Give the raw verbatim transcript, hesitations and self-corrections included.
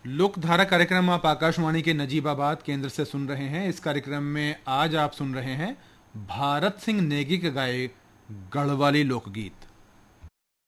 लोकधारा कार्यक्रम आप आकाशवाणी के नजीबाबाद केंद्र से सुन रहे हैं। इस कार्यक्रम में आज आप सुन रहे हैं भारत सिंह नेगी के गाए गढ़वाली लोकगीत।